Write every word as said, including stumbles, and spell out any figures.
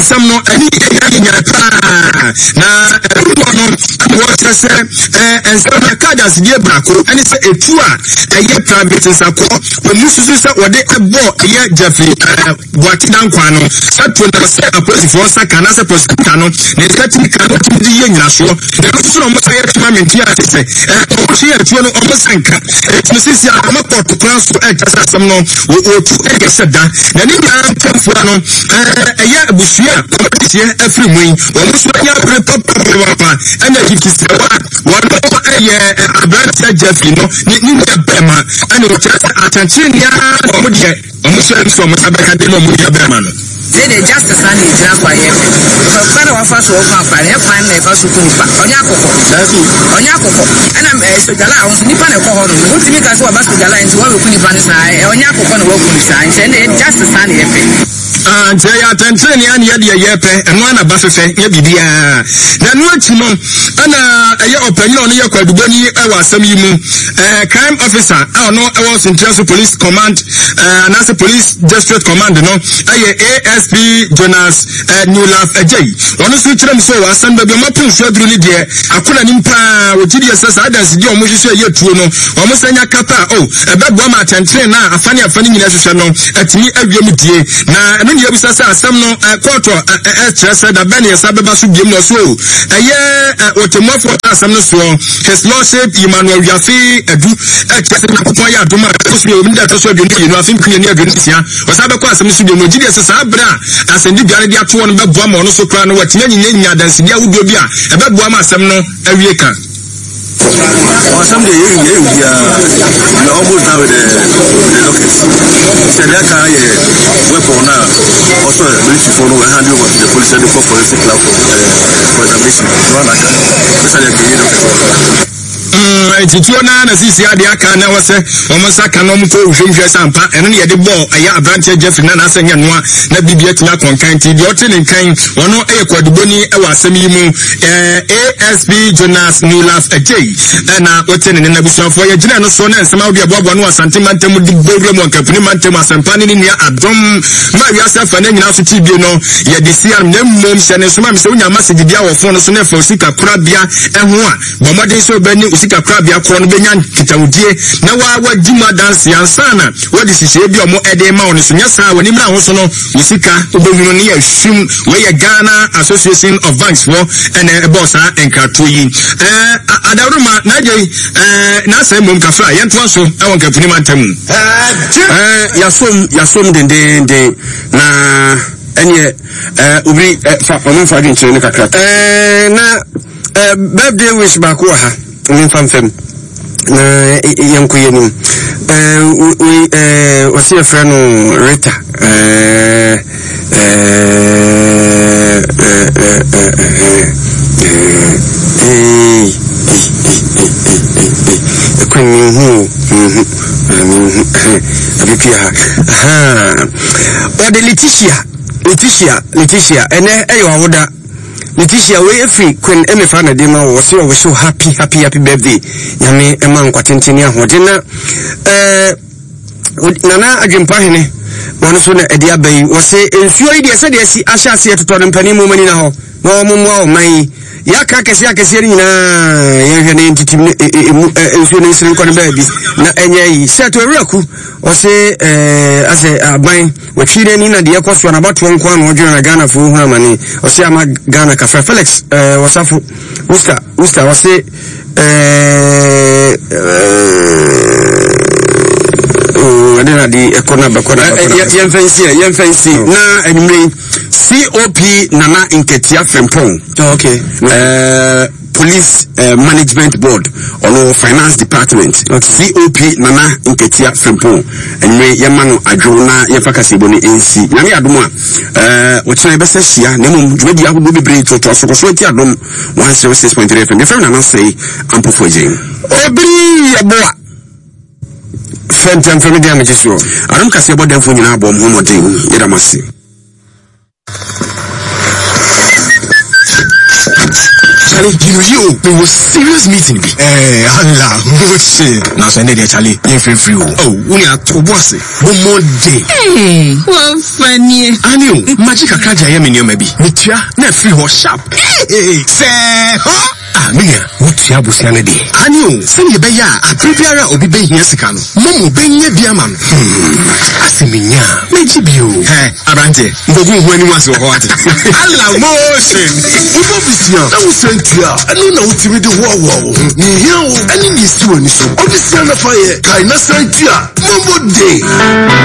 some no any na no what I say and some cardas dear Braco and it's a two a year private is a call when you see what they bought a year Jeffrey what down quano that will say a person for second as a person cano they got me cano to the union so the person almost a time in here to say she had two almost anchor it's Missus I'm a port to cross to act as some no or to egg said that then you come for no a year bushia every week almost a year and then you see what a year a brand Jeffrey no need a bema and it just attention ya almost from a Then the justice and the jail by him. But of us will come by a fine never so good. Onyako, Onyako, and I'm a Sogala, Nipan, who to make us what Bascala into one of Nipan's eye, Onyako on the work signs, and then justice and the and they are attention and yet yepe and one of Basset, Yabidia. Then what you know, and a year opinion on your Quaduboni, I was some you crime officer. I know I was in Chelsea Police Command, and as a police district command, no, I A S P Jonas New Life A J. One of which I'm so as some baby mapping showed really dear. I couldn't impa with G D S S. I dance the almost year to no, almost any capa. Oh, a bad woman and train now. A funny, a funny national at me every day. Now, and then you have some no quarter extra said that Benny Sababa should give no so. A year, what a more for us, I'm not so. His lordship, Emmanuel Yafi, a do a chest of Poya Duma, that also you know, I think near Venetia, was other class of Mister G D S S. As in the Galadia two on Bab Woman, also crown what many Nina than Sidia would be a Bab Wama Samno every year. Or someday you are almost now with the lockets. Said that car, weapon now. Also, military phone will hand over to the police and the forensic lab for examination. It's two and a six year can was almost a canon to Sampa and any other ball. I have a branch of Jeff Nana saying, and one, not be yet not on kind. The Otten and kind, one or a quadboni, a was semi moon, A S P Jonas New Life A J, and uh, Otten and a bishop for your general son and some of the above one was sentimental with the program on Caprimantum as and panning in your abdom. My yourself and then you also T B no, yet the C M moms and some so your message the hour phone so for Sika Crabia and one, but what they so benny. Sika Crabia Kron Benyan Kitawudie. Now, what Jima dance Yansana? What is it? Be a more Eddie Mount, yes, I will not also know Sika, Ubunia, Shum, Waya Ghana Association of Banks for and a bossa and Cartui. Uh, Adaruma, Naja, uh, Nasa Munkafra, Yantuaso, I want to put him at him. Uh, Yasum, Yasum, the day, na, and yet, uh, Ubi, uh, for against Nakaka. Uh, na, uh, birthday wish Bakuaha. Fam fam na yanku yenim eh we eh wasi a friend Rita eh eh eh eh kwani hu abipia ha o de Leticia Leticia Leticia ene eyo awoda Leticia we free Queen Emmy Fana Dema was so happy, happy, happy birthday. Yami Eman Quatentinia Hodina. Eh, Nana Ajimpahine, one sooner a dear bay was say, and few ideas said, yes, I shall see a total penny woman in a home. No more, my Yakas Yakasirina, insurance in baby. And ye said to a Roku or say, as a buying with children in a dear cost one about one quan or during a Ghana for money or say I'm a Ghana Cafe Felix was up Usta Usta was say, oh, I didn't the corner back. Young fancy, young fancy. Now, and me C O P Nana Inketia Frempong. Okay. Uh, Police uh, Management Board or Finance Department. Okay. C O P Nana Inketia Frempong. And me Yamano Adrona Yafakasiboni N C. Nami Aduma. Uh, what's my best year? Nemo, maybe I will be brave to us. So, so, Adum one zero six point three F M. The friend Nana say, Ample for Jane. Obi Aboa. Fenton from the damages. I don't care about them for you now, bomb home or day. Yamasi. Charlie, you know you, there was serious meeting be. Eh, Allah, shit. Now send it Charlie, you feel free. Oh, we are to boss it. One more day. Hey, what funny. I knew, magic a kaja yamini maybe. Mitia, ne free or sharp. Hey, say, huh? Ah, Mia, what Yabu Sanadi? I knew, send you beya, a prepare or be being Yasican. Momo being a diamond. Hmm, Asiminia, maybe you. Hey, Arante, go when you was so hot. Allah motion. What was your? I was sent here. I don't know what to do. Wow, Nihao, and in this one, so obviously, fire, Kaina Santia, Momo Day.